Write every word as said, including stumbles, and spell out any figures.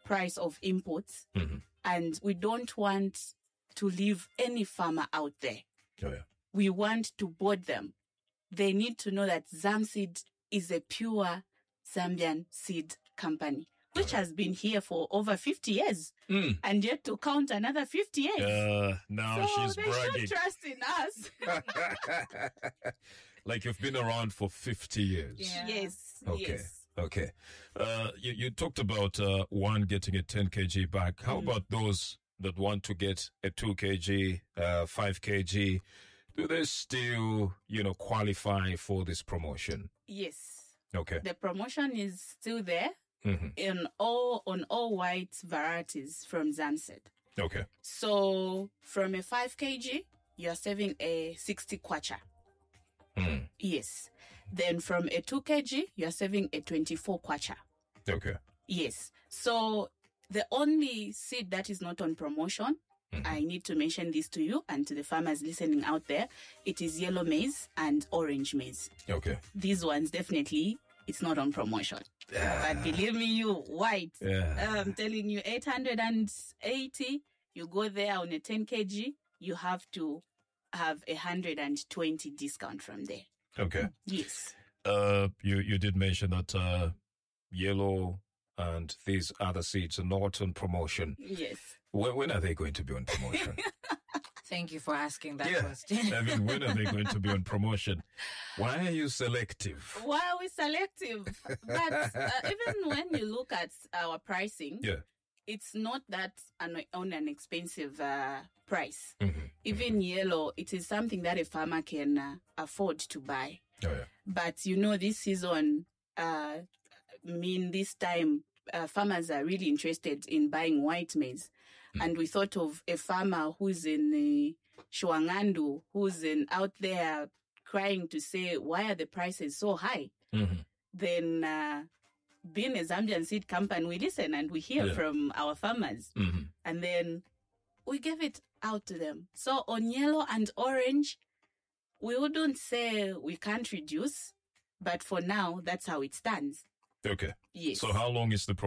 price of imports, mm-hmm. and we don't want to leave any farmer out there. Oh, yeah. We want to board them. They need to know that Zamseed is a pure Zambian seed company, which has been here for over fifty years, mm. and yet to count another fifty years. Uh, now so she's they bragging. should trust in us. Like you've been around for fifty years. Yeah. Yes. Okay. Yes. Okay. Uh, you, you talked about uh, one getting a ten kilograms bag. How mm. about those that want to get a two kilograms, uh, five kilograms? Do they still, you know, qualify for this promotion? Yes. Okay. The promotion is still there mm-hmm. in all on all white varieties from Zamseed. Okay. So from a five kilograms, you're saving a sixty kwacha. Mm. Yes. Then from a two kilograms, you're saving a twenty-four kwacha. Okay. Yes. So the only seed that is not on promotion, mm-hmm. I need to mention this to you and to the farmers listening out there, it is yellow maize and orange maize. Okay. These ones definitely, it's not on promotion. Yeah. But believe me, you, white, yeah. I'm telling you, eight hundred eighty, you go there on a ten kilograms, you have to have a one hundred twenty discount from there. Okay. Yes. Uh, you, you did mention that uh, yellow and these other seeds are not on promotion. Yes. When, when are they going to be on promotion? Thank you for asking that yeah. question. I mean, when are they going to be on promotion? Why are you selective? Why are we selective? But uh, even when you look at our pricing, yeah. it's not that an, on an expensive uh, price. Mm-hmm. Even mm-hmm. yellow, it is something that a farmer can uh, afford to buy. Oh, yeah. But, you know, this season, uh, mean this time, uh, farmers are really interested in buying white maize. Mm. And we thought of a farmer who's in uh, Shuangandu, who's in out there crying to say, why are the prices so high? Mm-hmm. Then, uh, being a Zambian seed company, we listen and we hear yeah. from our farmers. Mm-hmm. And then we give it out to them. So on yellow and orange, we wouldn't say we can't reduce, but for now, that's how it stands. Okay. Yes. So how long is the